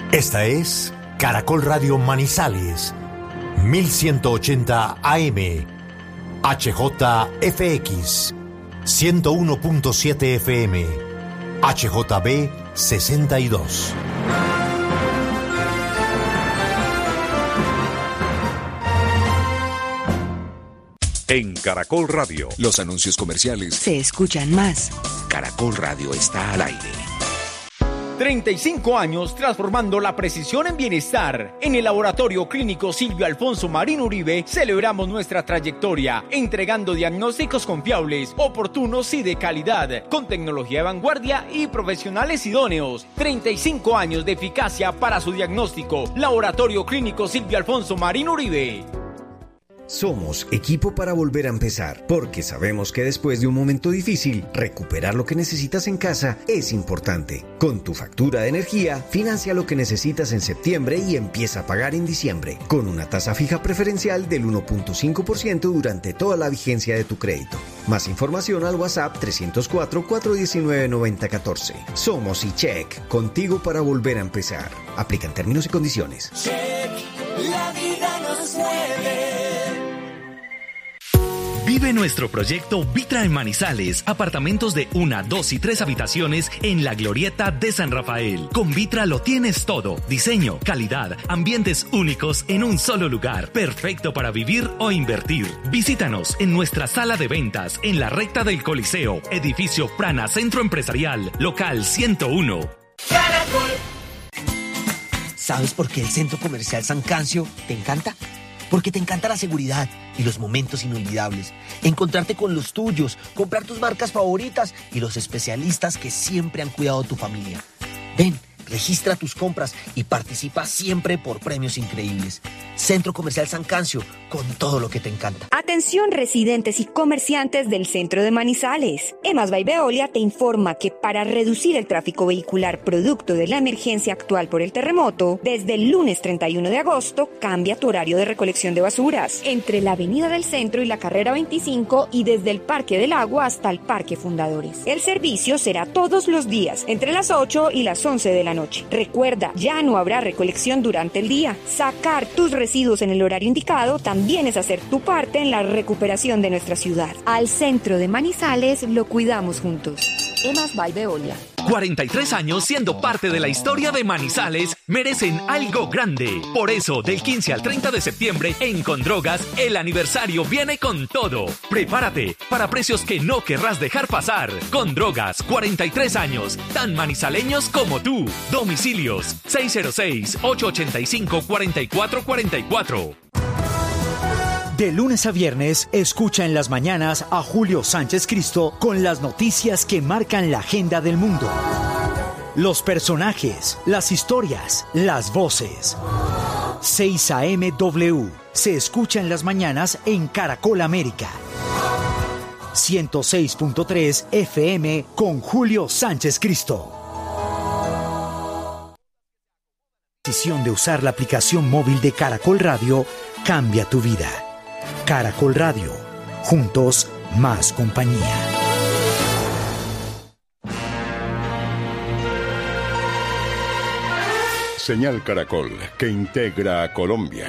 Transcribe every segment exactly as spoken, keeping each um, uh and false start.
Esta es Caracol Radio Manizales, mil ciento ochenta A M, H J F X, ciento uno punto siete F M, H J B sesenta y dos. En Caracol Radio, los anuncios comerciales se escuchan más. Caracol Radio está al aire. treinta y cinco años transformando la precisión en bienestar. En el Laboratorio Clínico Silvio Alfonso Marín Uribe celebramos nuestra trayectoria, entregando diagnósticos confiables, oportunos y de calidad, con tecnología de vanguardia y profesionales idóneos. treinta y cinco años de eficacia para su diagnóstico. Laboratorio Clínico Silvio Alfonso Marín Uribe. Somos equipo para volver a empezar, porque sabemos que después de un momento difícil, recuperar lo que necesitas en casa es importante. Con tu factura de energía, financia lo que necesitas en septiembre y empieza a pagar en diciembre, con una tasa fija preferencial del uno punto cinco por ciento durante toda la vigencia de tu crédito. Más información al WhatsApp trescientos cuatro, cuatrocientos diecinueve, noventa catorce. Somos eCheck, contigo para volver a empezar. Aplican términos y condiciones. Check, la vida nos mueve. Vive nuestro proyecto Vitra en Manizales. Apartamentos de una, dos y tres habitaciones en la Glorieta de San Rafael. Con Vitra lo tienes todo. Diseño, calidad, ambientes únicos en un solo lugar. Perfecto para vivir o invertir. Visítanos en nuestra sala de ventas en la recta del Coliseo. Edificio Prana Centro Empresarial. Local ciento uno. Caracol. ¿Sabes por qué el Centro Comercial San Cancio te encanta? Porque te encanta la seguridad y los momentos inolvidables, encontrarte con los tuyos, comprar tus marcas favoritas y los especialistas que siempre han cuidado tu familia. Ven, registra tus compras y participa siempre por premios increíbles. Centro Comercial San Cancio, con todo lo que te encanta. Atención residentes y comerciantes del centro de Manizales. Emas by Veolia te informa que para reducir el tráfico vehicular producto de la emergencia actual por el terremoto, desde el lunes treinta y uno de agosto cambia tu horario de recolección de basuras entre la Avenida del Centro y la Carrera veinticinco y desde el Parque del Agua hasta el Parque Fundadores. El servicio será todos los días entre las ocho y las once de la noche. Recuerda, ya no habrá recolección durante el día. Sacar tus residuos en el horario indicado también es hacer tu parte en la recuperación de nuestra ciudad. Al centro de Manizales lo cuidamos juntos. Emas by Veolia. cuarenta y tres años siendo parte de la historia de Manizales merecen algo grande. Por eso, del quince al treinta de septiembre en Condrogas, el aniversario viene con todo. Prepárate para precios que no querrás dejar pasar. Condrogas, cuarenta y tres años, tan manizaleños como tú. Domicilios seis cero seis, ocho ocho cinco, cuatro cuatro cuatro cuatro. De lunes a viernes, escucha en las mañanas a Julio Sánchez Cristo con las noticias que marcan la agenda del mundo. Los personajes, las historias, las voces. seis A M W se escucha en las mañanas en Caracol América. ciento seis punto tres F M con Julio Sánchez Cristo. La decisión de usar la aplicación móvil de Caracol Radio cambia tu vida. Caracol Radio, juntos más compañía. Señal Caracol, que integra a Colombia.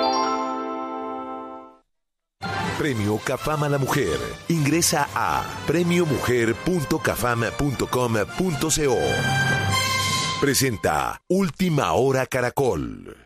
Premio Cafam a la Mujer. Ingresa a premio mujer punto cafam punto com punto co. Presenta Última Hora Caracol.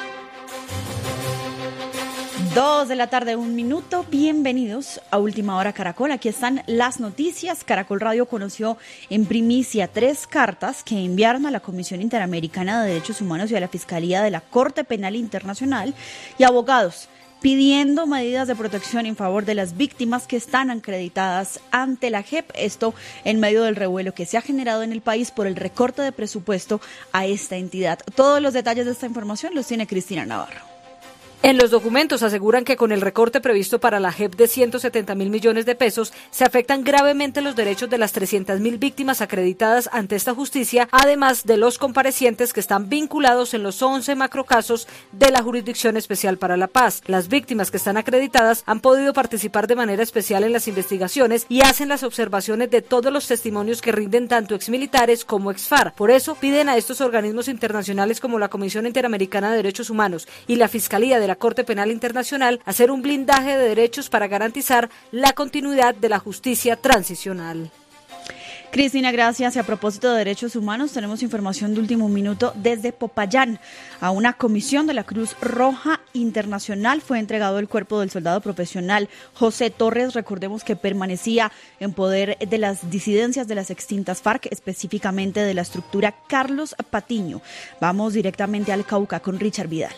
Dos de la tarde, un minuto. Bienvenidos a Última Hora Caracol. Aquí están las noticias. Caracol Radio conoció en primicia tres cartas que enviaron a la Comisión Interamericana de Derechos Humanos y a la Fiscalía de la Corte Penal Internacional y abogados pidiendo medidas de protección en favor de las víctimas que están acreditadas ante la J E P. Esto en medio del revuelo que se ha generado en el país por el recorte de presupuesto a esta entidad. Todos los detalles de esta información los tiene Cristina Navarro. En los documentos aseguran que con el recorte previsto para la J E P de ciento setenta mil millones de pesos se afectan gravemente los derechos de las trescientas mil víctimas acreditadas ante esta justicia, además de los comparecientes que están vinculados en los once macrocasos de la Jurisdicción Especial para la Paz. Las víctimas que están acreditadas han podido participar de manera especial en las investigaciones y hacen las observaciones de todos los testimonios que rinden tanto exmilitares como exFARC. Por eso piden a estos organismos internacionales como la Comisión Interamericana de Derechos Humanos y la Fiscalía de la Corte Penal Internacional hacer un blindaje de derechos para garantizar la continuidad de la justicia transicional. Cristina, gracias. Y a propósito de derechos humanos, tenemos información de último minuto desde Popayán. A una comisión de la Cruz Roja Internacional fue entregado el cuerpo del soldado profesional José Torres. Recordemos que permanecía en poder de las disidencias de las extintas FARC, específicamente de la estructura Carlos Patiño. Vamos directamente al Cauca con Richard Vidal.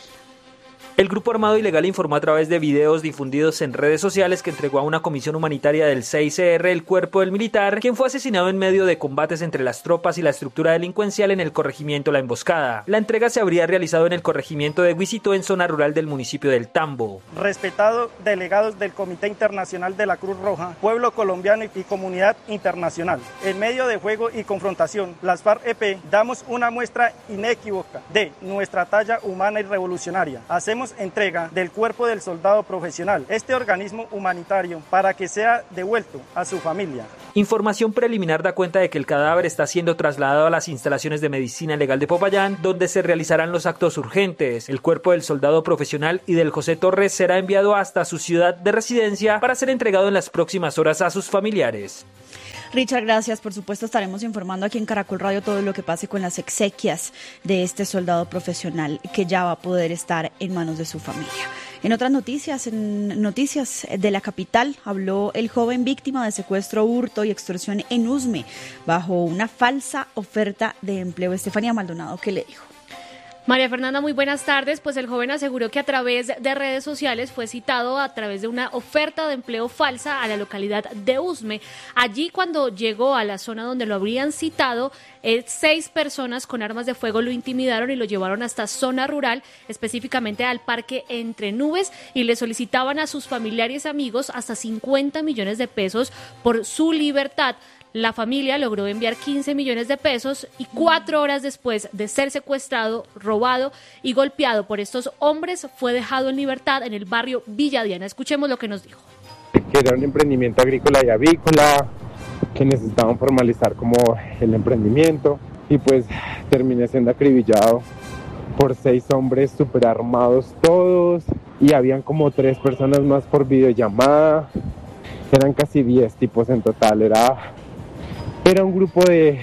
El grupo armado ilegal informó a través de videos difundidos en redes sociales que entregó a una comisión humanitaria del C I C R el cuerpo del militar, quien fue asesinado en medio de combates entre las tropas y la estructura delincuencial en el corregimiento La Emboscada. La entrega se habría realizado en el corregimiento de Guisito, en zona rural del municipio del Tambo. Respetados delegados del Comité Internacional de la Cruz Roja, pueblo colombiano y comunidad internacional, en medio de juego y confrontación, las FARC-E P damos una muestra inequívoca de nuestra talla humana y revolucionaria. Hacemos entrega del cuerpo del soldado profesional, este organismo humanitario, para que sea devuelto a su familia. Información preliminar da cuenta de que el cadáver está siendo trasladado a las instalaciones de medicina legal de Popayán, donde se realizarán los actos urgentes. El cuerpo del soldado profesional y del José Torres será enviado hasta su ciudad de residencia para ser entregado en las próximas horas a sus familiares. Richard, gracias. Por supuesto, estaremos informando aquí en Caracol Radio todo lo que pase con las exequias de este soldado profesional que ya va a poder estar en manos de su familia. En otras noticias, en noticias de la capital, habló el joven víctima de secuestro, hurto y extorsión en Usme bajo una falsa oferta de empleo. Estefanía Maldonado, ¿qué le dijo? María Fernanda, muy buenas tardes. Pues el joven aseguró que a través de redes sociales fue citado a través de una oferta de empleo falsa a la localidad de Usme. Allí, cuando llegó a la zona donde lo habrían citado, eh, seis personas con armas de fuego lo intimidaron y lo llevaron hasta zona rural, específicamente al parque Entre Nubes, y le solicitaban a sus familiares y amigos hasta cincuenta millones de pesos por su libertad. La familia logró enviar quince millones de pesos y cuatro horas después de ser secuestrado, robado y golpeado por estos hombres, fue dejado en libertad en el barrio Villa Diana. Escuchemos lo que nos dijo. Que era un emprendimiento agrícola y avícola, que necesitaban formalizar como el emprendimiento, y pues terminé siendo acribillado por seis hombres súper armados todos, y habían como tres personas más por videollamada. Eran casi diez tipos en total. Era... Era un grupo de,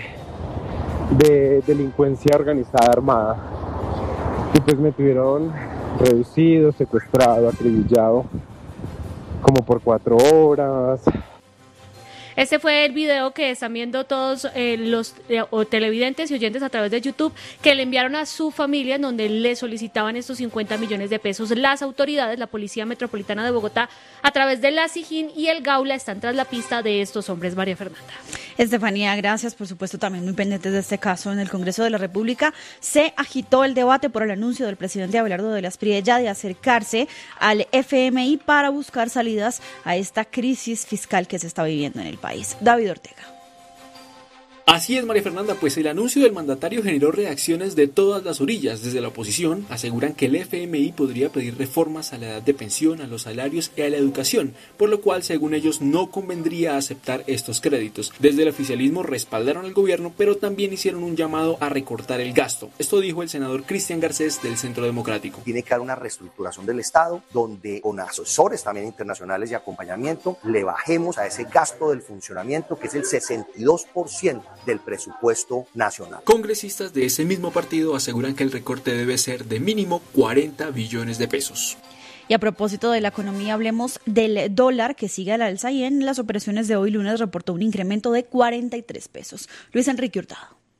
de delincuencia organizada armada, y pues me tuvieron reducido, secuestrado, acribillado como por cuatro horas. Este fue el video que están viendo todos eh, los eh, o televidentes y oyentes a través de YouTube, que le enviaron a su familia, en donde le solicitaban estos cincuenta millones de pesos. Las autoridades, la Policía Metropolitana de Bogotá, a través de la SIJIN y el Gaula, están tras la pista de estos hombres. María Fernanda. Estefanía, gracias. Por supuesto, también muy pendientes de este caso. En el Congreso de la República se agitó el debate por el anuncio del presidente Abelardo de las Priella de acercarse al F M I para buscar salidas a esta crisis fiscal que se está viviendo en el país. David Ortega. Así es, María Fernanda, pues el anuncio del mandatario generó reacciones de todas las orillas. Desde la oposición aseguran que el F M I podría pedir reformas a la edad de pensión, a los salarios y a la educación, por lo cual, según ellos, no convendría aceptar estos créditos. Desde el oficialismo respaldaron al gobierno, pero también hicieron un llamado a recortar el gasto. Esto dijo el senador Cristian Garcés del Centro Democrático. Tiene que haber una reestructuración del Estado, donde con asesores también internacionales y acompañamiento le bajemos a ese gasto del funcionamiento, que es el sesenta y dos por ciento del presupuesto nacional. Congresistas de ese mismo partido aseguran que el recorte debe ser de mínimo cuarenta billones de pesos. Y a propósito de la economía, hablemos del dólar, que sigue al alza, y en las operaciones de hoy lunes reportó un incremento de cuarenta y tres pesos. Luis Enrique Hurtado.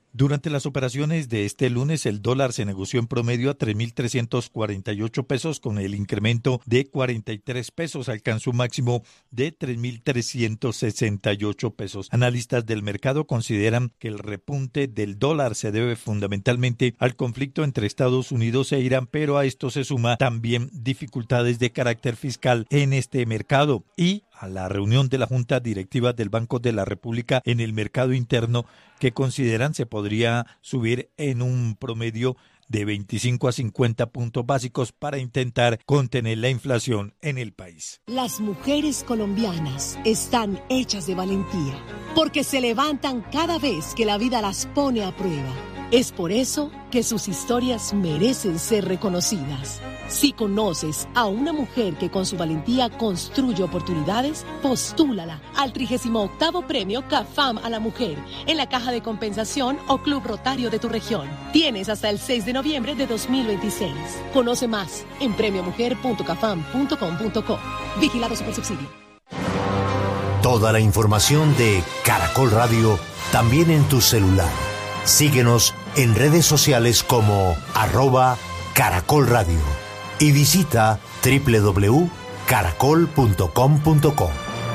Durante las operaciones de este lunes, el dólar se negoció en promedio a tres mil trescientos cuarenta y ocho pesos, con el incremento de cuarenta y tres pesos. Alcanzó un máximo de tres mil trescientos sesenta y ocho pesos. Analistas del mercado consideran que el repunte del dólar se debe fundamentalmente al conflicto entre Estados Unidos e Irán, pero a esto se suma también dificultades de carácter fiscal en este mercado y a la reunión de la Junta Directiva del Banco de la República en el mercado interno, que consideran se podría subir en un promedio de veinticinco a cincuenta puntos básicos para intentar contener la inflación en el país. Las mujeres colombianas están hechas de valentía, porque se levantan cada vez que la vida las pone a prueba. Es por eso que sus historias merecen ser reconocidas. Si conoces a una mujer que con su valentía construye oportunidades, postúlala al trigésimo octavo Premio CAFAM a la Mujer en la Caja de Compensación o Club Rotario de tu región. Tienes hasta el seis de noviembre de dos mil veintiséis. Conoce más en premio mujer punto cafam punto com punto co. Vigilado Supersubsidio. Toda la información de Caracol Radio también en tu celular. Síguenos en redes sociales como arroba Caracol Radio y visita doble u doble u doble u punto caracol punto com punto co.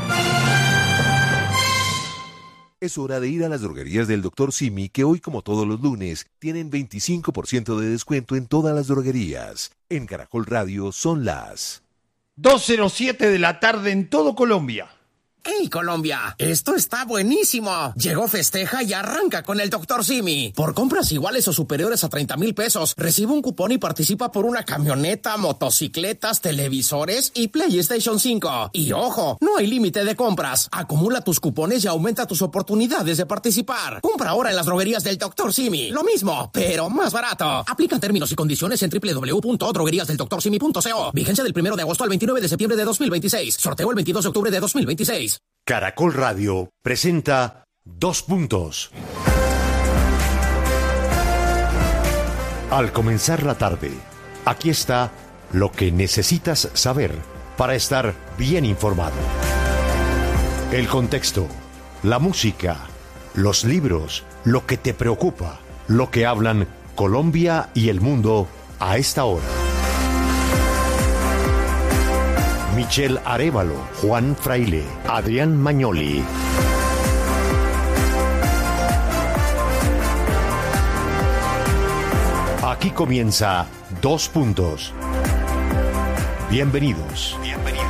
Es hora de ir a las droguerías del doctor Simi, que hoy, como todos los lunes, tienen veinticinco por ciento de descuento en todas las droguerías. En Caracol Radio son las dos cero siete de la tarde en todo Colombia. ¡Hey, Colombia! ¡Esto está buenísimo! Llegó Festeja y arranca con el doctor Simi. Por compras iguales o superiores a treinta mil pesos, recibe un cupón y participa por una camioneta, motocicletas, televisores y PlayStation cinco. Y ojo, no hay límite de compras. Acumula tus cupones y aumenta tus oportunidades de participar. Compra ahora en las droguerías del doctor Simi. Lo mismo, pero más barato. Aplican términos y condiciones en doble u doble u doble u punto droguerías del doctor simi punto co. Vigencia del primero de agosto al veintinueve de septiembre de dos mil veintiséis. Sorteo el veintidós de octubre de dos mil veintiséis. Caracol Radio presenta Dos Puntos. Al comenzar la tarde, aquí está lo que necesitas saber para estar bien informado. El contexto, la música, los libros, lo que te preocupa, lo que hablan Colombia y el mundo a esta hora. Michelle Arévalo, Juan Fraile, Adrián Magnoli. Aquí comienza Dos Puntos. Bienvenidos. Bienvenidos.